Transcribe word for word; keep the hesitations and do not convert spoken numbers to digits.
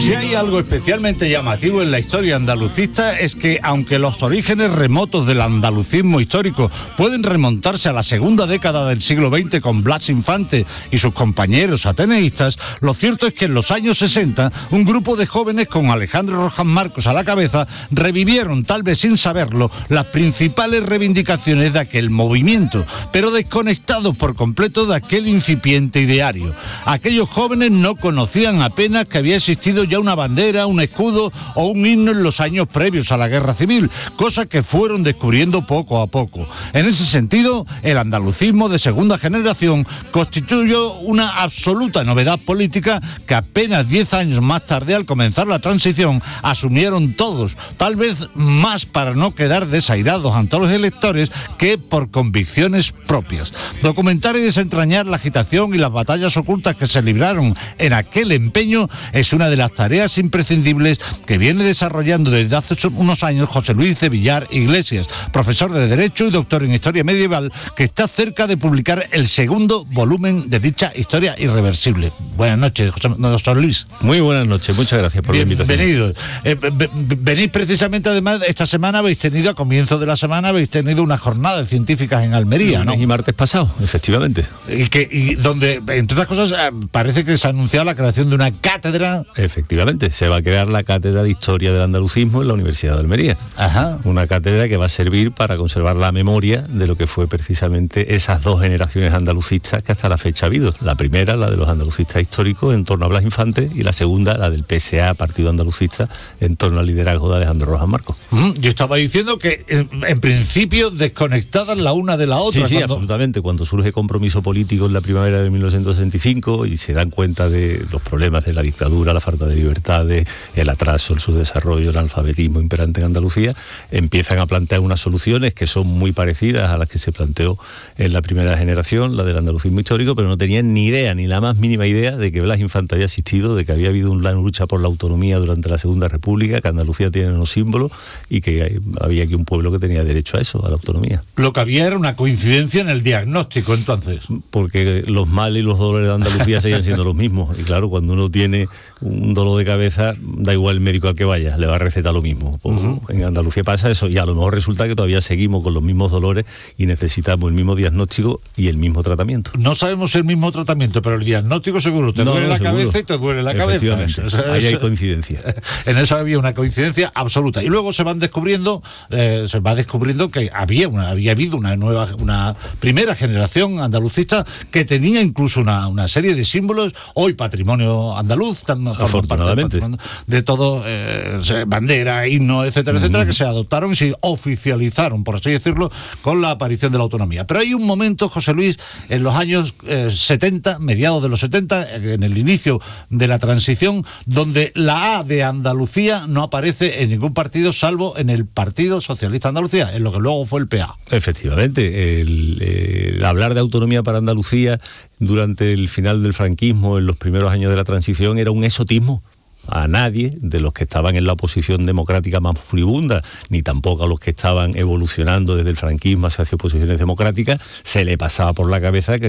Si hay algo especialmente llamativo en la historia andalucista es que, aunque los orígenes remotos del andalucismo histórico pueden remontarse a la segunda década del siglo veinte con Blas Infante y sus compañeros ateneístas, lo cierto es que en los años sesenta un grupo de jóvenes con Alejandro Rojas Marcos a la cabeza revivieron, tal vez sin saberlo, las principales reivindicaciones de aquel movimiento, pero desconectados por completo de aquel incipiente ideario. Aquellos jóvenes no conocían apenas que había existido ya una bandera, un escudo o un himno en los años previos a la Guerra Civil, cosa que fueron descubriendo poco a poco. En ese sentido, el andalucismo de segunda generación constituyó una absoluta novedad política que apenas diez años más tarde, al comenzar la transición, asumieron todos, tal vez más para no quedar desairados ante los electores que por convicciones propias. Documentar y desentrañar la agitación y las batallas ocultas que se libraron en aquel empeño es una de las tareas imprescindibles que viene desarrollando desde hace unos años José Luis de Villar Iglesias, profesor de Derecho y doctor en Historia Medieval, que está cerca de publicar el segundo volumen de dicha historia irreversible. Buenas noches, José, doctor Luis. Muy buenas noches, muchas gracias por Bien, la invitación. Bienvenido. Eh, venís precisamente, además, esta semana habéis tenido, a comienzo de la semana, habéis tenido una jornada de científicas en Almería, ¿no? Y martes pasado, efectivamente. Y, que, y donde, entre otras cosas, parece que se ha anunciado la creación de una cátedra. Efectivamente, se va a crear la Cátedra de Historia del Andalucismo en la Universidad de Almería. Ajá. Una cátedra que va a servir para conservar la memoria de lo que fue precisamente esas dos generaciones andalucistas que hasta la fecha ha habido. La primera, la de los andalucistas históricos en torno a Blas Infante, y la segunda, la del P S A, Partido Andalucista, en torno al liderazgo de Alejandro Rojas Marcos. Uh-huh. Yo estaba diciendo que, en, en principio, desconectadas la una de la otra. Sí, sí, cuando... absolutamente. Cuando surge Compromiso Político en la primavera de mil novecientos sesenta y cinco y se dan cuenta de los problemas de la dictadura, la falta de libertades, el atraso, el subdesarrollo, el analfabetismo imperante en Andalucía, empiezan a plantear unas soluciones que son muy parecidas a las que se planteó en la primera generación, la del andalucismo histórico, pero no tenían ni idea, ni la más mínima idea de que Blas Infante había existido, de que había habido una lucha por la autonomía durante la Segunda República, que Andalucía tiene unos símbolos y que había aquí un pueblo que tenía derecho a eso, a la autonomía. Lo que había era una coincidencia en el diagnóstico, entonces. Porque los males y los dolores de Andalucía seguían siendo los mismos. Y claro, cuando uno tiene un dolor de cabeza, da igual el médico al que vaya, le va a recetar lo mismo. Pues, uh-huh. En Andalucía pasa eso, y a lo mejor resulta que todavía seguimos con los mismos dolores y necesitamos el mismo diagnóstico y el mismo tratamiento. No sabemos el mismo tratamiento, pero el diagnóstico seguro. Te no, duele no, la seguro. cabeza y te duele la cabeza. O sea, ahí hay coincidencia. En eso había una coincidencia absoluta. Y luego se van descubriendo, eh, se va descubriendo que había una, había habido una nueva, una primera generación andalucista que tenía incluso una, una serie de símbolos, hoy patrimonio andaluz, tan, afortunadamente, parte de todo, eh, bandera, himno, etcétera, etcétera, mm. que se adoptaron y se oficializaron, por así decirlo, con la aparición de la autonomía. Pero hay un momento, José Luis, en los años eh, setenta, mediados de los setenta, en el inicio de la transición, donde la A de Andalucía no aparece en ningún partido, salvo en el Partido Socialista de Andalucía, en lo que luego fue el P A. Efectivamente, el, el hablar de autonomía para Andalucía durante el final del franquismo, en los primeros años de la transición, era un exotismo. A nadie de los que estaban en la oposición democrática más furibunda, ni tampoco a los que estaban evolucionando desde el franquismo hacia posiciones democráticas, se le pasaba por la cabeza que